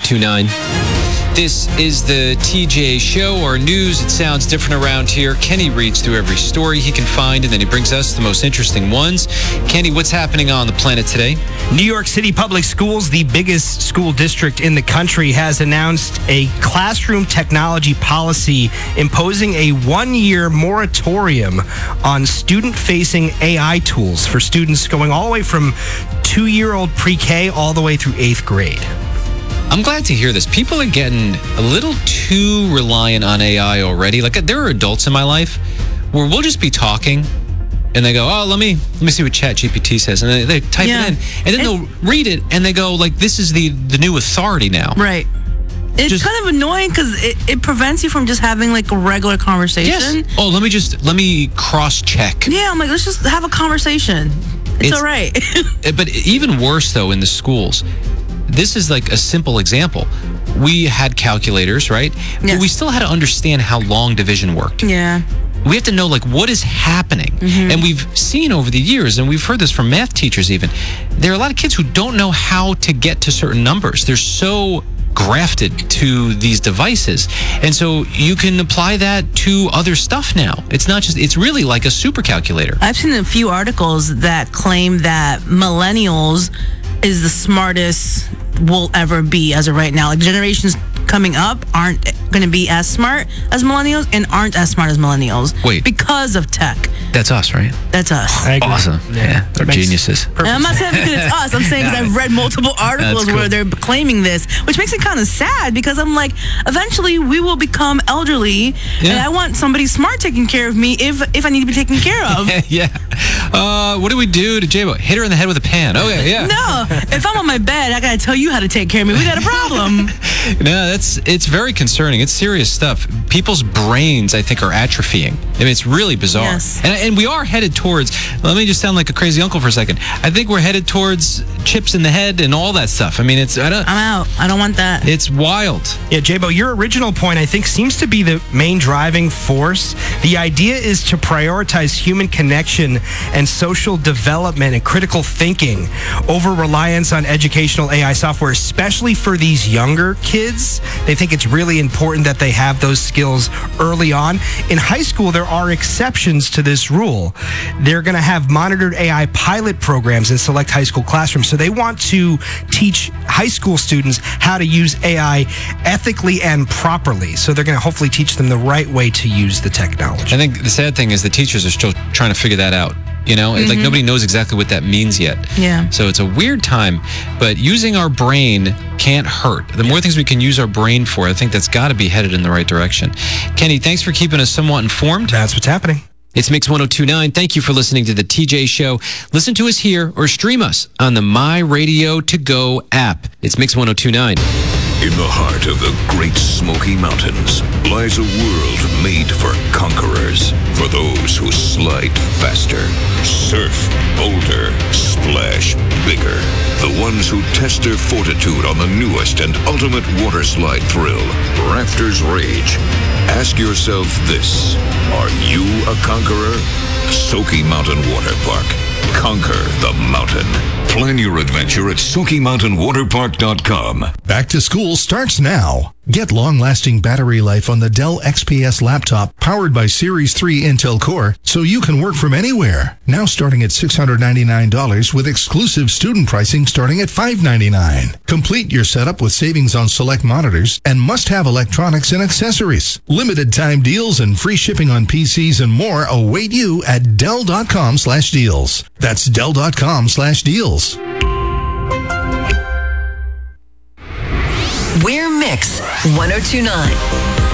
1029. This is the TJ Show, our news. It sounds different around here. Kenny reads through every story he can find, and then he brings us the most interesting ones. Kenny, what's happening on the planet today? New York City Public Schools, the biggest school district in the country, has announced a classroom technology policy imposing a one-year moratorium on student-facing AI tools for students going all the way from 2-year-old pre-K all the way through 8th grade. I'm glad to hear this. People are getting a little too reliant on AI already. Like, there are adults in my life where we'll just be talking and they go, oh, let me see what ChatGPT says. And they type it in and then they'll read it and they go like, this is the new authority now. Right. It's kind of annoying because it prevents you from just having like a regular conversation. Yes. Oh, let me cross-check. Yeah, I'm like, let's just have a conversation. It's all right. But even worse, though, in the schools, this is like a simple example. We had calculators, right? Yes. But we still had to understand how long division worked. Yeah. We have to know, like, what is happening. Mm-hmm. And we've seen over the years, and we've heard this from math teachers even, there are a lot of kids who don't know how to get to certain numbers. They're so grafted to these devices. And so you can apply that to other stuff now. It's not just, it's really like a super calculator. I've seen a few articles that claim that millennials is the smartest we'll ever be as of right now. Like, generations coming up aren't going to be as smart as millennials and aren't as smart as millennials. Wait. Because of tech. That's us, right? That's us. Awesome. Yeah. They're geniuses. And I'm not saying because it's us. I'm saying because I've read multiple articles where they're claiming this, which makes it kind of sad because I'm like, eventually we will become elderly and I want somebody smart taking care of me if I need to be taken care of. Yeah. What do we do to J-Bo? Hit her in the head with a pan. Okay, yeah. No. If I'm on my bed, I got to tell you how to take care of me. We got a problem. No, it's very concerning. It's serious stuff. People's brains, I think, are atrophying. I mean, it's really bizarre. Yes. And we are headed towards, let me just sound like a crazy uncle for a second. I think we're headed towards chips in the head and all that stuff. I mean, I'm out. I don't want that. It's wild. Yeah, J-Bo, your original point, I think, seems to be the main driving force. The idea is to prioritize human connection and social development and critical thinking over reliance on educational AI software, especially for these younger kids. They think it's really important that they have those skills early on. In high school, there are exceptions to this rule. They're going to have monitored AI pilot programs in select high school classrooms. So they want to teach high school students how to use AI ethically and properly. So they're going to hopefully teach them the right way to use the technology. I think the sad thing is the teachers are still trying to figure that out. You know, like nobody knows exactly what that means yet. Yeah. So it's a weird time, but using our brain can't hurt. The more things we can use our brain for, I think that's got to be headed in the right direction. Kenny, thanks for keeping us somewhat informed. That's what's happening. It's Mix 1029. Thank you for listening to the TJ Show. Listen to us here or stream us on the My Radio To Go app. It's Mix 1029. In the heart of the Great Smoky Mountains lies a world made for conquerors, for those who slide faster, surf bolder, splash bigger, the ones who test their fortitude on the newest and ultimate water slide thrill, Rafters Rage. Ask yourself this: are you a conqueror? Smoky Mountain Water Park. Conquer the mountain. Plan your adventure at SmokyMountainWaterPark.com. Back to school starts now. Get long-lasting battery life on the Dell XPS laptop powered by Series 3 Intel Core so you can work from anywhere. Now starting at $699 with exclusive student pricing starting at $599. Complete your setup with savings on select monitors and must-have electronics and accessories. Limited time deals and free shipping on PCs and more await you at Dell.com/deals. That's Dell.com/deals. We're Mix 1029.